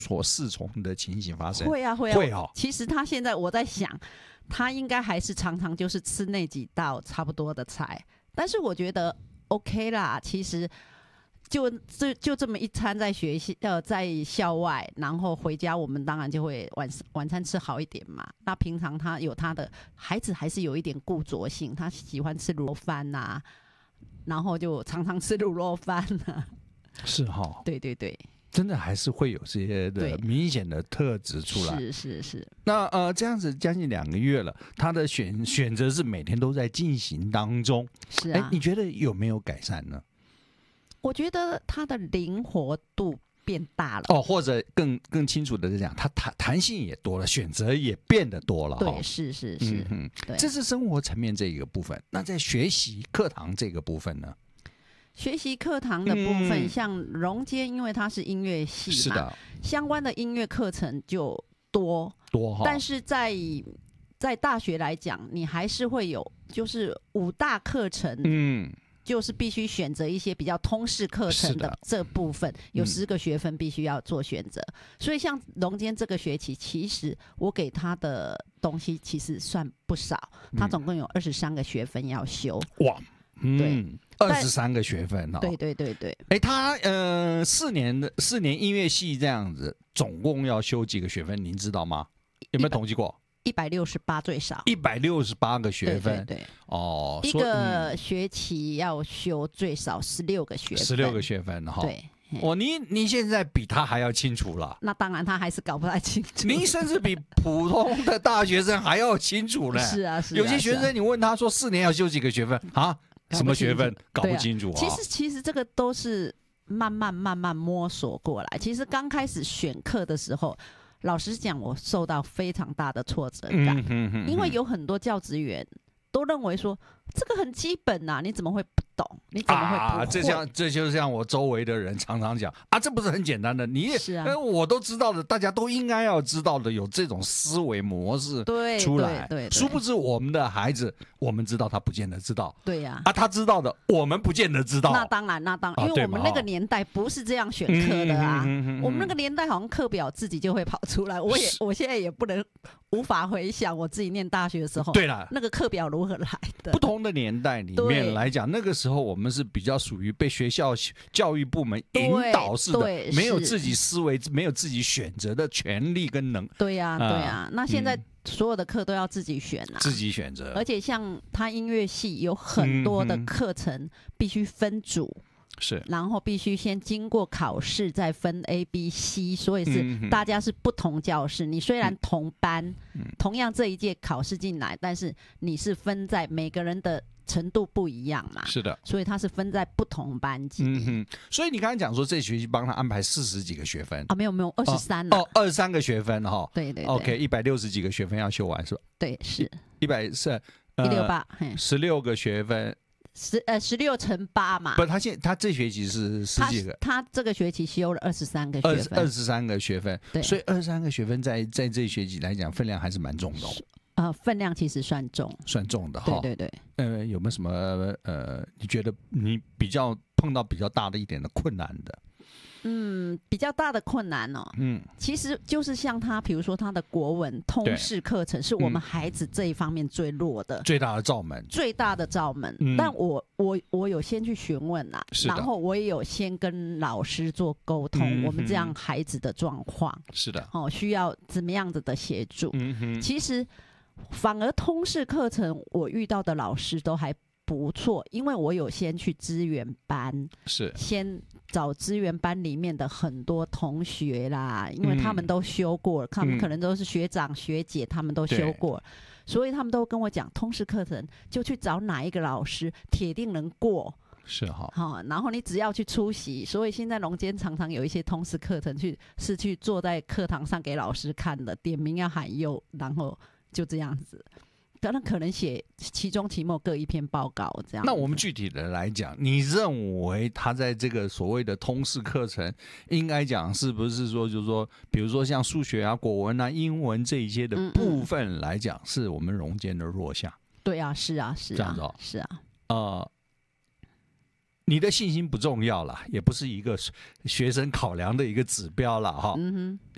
所适从的情形发生？ 会啊，会啊， 会哦。 其实他现在我在想，他应该还是常常就是吃那几道差不多的菜，但是我觉得 OK 啦，其实。就这么一餐在在校外，然后回家我们当然就会晚餐吃好一点嘛。那平常他有他的孩子还是有一点固着性，他喜欢吃卤肉饭呐，然后就常常吃卤肉饭呐。 是哈， 对对对， 真的还是会有这些的明显的特质出来。 是。 那这样子将近2个月了，他的选择是每天都在进行当中。 是啊， 你觉得有没有改善呢？ 我觉得他的灵活度变大了哦，或者更清楚的是讲，他弹性也多了，选择也变得多了。 对，是，对， 这是生活层面这一个部分。那在学习课堂这个部分呢？ 学习课堂的部分，像荣坚，因为它是音乐系嘛， 是的， 相关的音乐课程就多，但是在大学来讲，你还是会有就是5大课程，就是必须选择一些比较通识课程的这部分，有10个学分必须要做选择。所以像荣坚这个学期，其实我给他的东西其实算不少，他总共有23个学分要修。 哇， 对 ，23个学分哦。 对。 他4年音乐系这样子，总共要修几个学分？您知道吗？有没有统计过 ？168最少 ，168个学分， 对哦， 一个学期要修最少16个学分 ，16个学分哈， 对。 你现在比他还要清楚了。 那当然，他还是搞不太清楚。 您甚至比普通的大学生还要清楚呢。 是啊， 有些学生你问他说4年要修几个学分啊？什么学分搞不清楚啊？ 其实这个都是慢慢摸索过来。其实刚开始选课的时候。老实讲，我受到非常大的挫折感，因为有很多教职员都认为说这个很基本啊，你怎么会不懂？你怎么会不会？ 这就像我周围的人常常讲啊，这不是很简单的，你也我都知道的，大家都应该要知道的，有这种思维模式出来。 对， 殊不知我们的孩子，我们知道他不见得知道。 对呀， 他知道的，我们不见得知道。 那当然，因为我们那个年代不是这样选课的啊。我们那个年代好像课表自己就会跑出来。我现在也无法回想我自己念大学的时候， 对了， 那个课表如何来的？ 不同的年代里面来讲，那个时候我们是比较属于被学校教育部门引导式的，没有自己思维、没有自己选择的权利跟能。 对呀，那现在所有的课都要自己选啊， 自己选择。 而且像他音乐系有很多的课程必须分组。 是， 然后必须先经过考试，再分 A、B、C， 所以是大家是不同教室。你虽然同班，同样这一届考试进来，但是你是分在每个人的程度不一样嘛？ 是的， 所以它是分在不同班级。 所以你刚才讲说这学期帮他安排40几个学分啊？没有23了。 23个学分哈。 对。 OK， 160几个学分要修完是吧？ 对，是 168，16个学分。 16乘8嘛， 不，他这学期是10几个， 他这个学期修了23个学分 ，23个学分，对，所以23个学分在这学期来讲分量还是蛮重的。 分量其实算重的哈。 对。 有没有什么你觉得你碰到比较大的一点的困难的？ 比较大的困难哦。其实就是像他，比如说他的国文通识课程，是我们孩子这一方面最弱的， 最大的罩门。 但我有先去询问啦，然后我也有先跟老师做沟通，我们这样孩子的状况是的， 需要怎么样子的协助。其实反而通识课程我遇到的老师都还不错，因为我有先去资源班， 是先找资源班里面的很多同学啦，因为他们都修过了，他们可能都是学长学姐，他们都修过了，所以他们都跟我讲，通识课程就去找哪一个老师，铁定能过。 是哈， 然后你只要去出席，所以现在农监常常有一些通识课程是去坐在课堂上给老师看的，点名要喊右，然后就这样子。可能写期中期末各一篇报告这样。 那我们具体的来讲，你认为他在这个所谓的通识课程，应该讲是不是说，就是说，比如说像数学啊、国文啊、英文这一些的部分来讲，是我们荣坚的弱项？ 对啊，是啊， 这样子是啊。 你的信心不重要啦，也不是一个学生考量的一个指标啦哈。